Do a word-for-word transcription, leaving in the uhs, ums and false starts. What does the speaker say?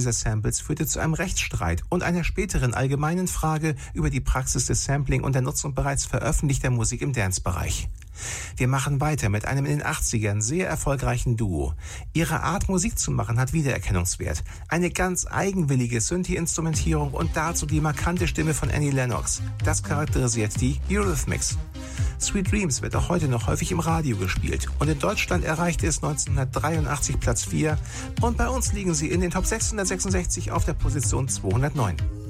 dieser Samples führte zu einem Rechtsstreit und einer späteren allgemeinen Frage über die Praxis des Sampling und der Nutzung bereits veröffentlichter Musik im Dance-Bereich. Wir machen weiter mit einem in den achtzigern sehr erfolgreichen Duo. Ihre Art, Musik zu machen, hat Wiedererkennungswert. Eine ganz eigenwillige Synthi-Instrumentierung und dazu die markante Stimme von Annie Lennox. Das charakterisiert die Eurythmics. Sweet Dreams wird auch heute noch häufig im Radio gespielt und in Deutschland erreichte es neunzehnhundertdreiundachtzig Platz vier und bei uns liegen sie in den Top sechshundertsechsundsechzig auf der Position zweihundertneun.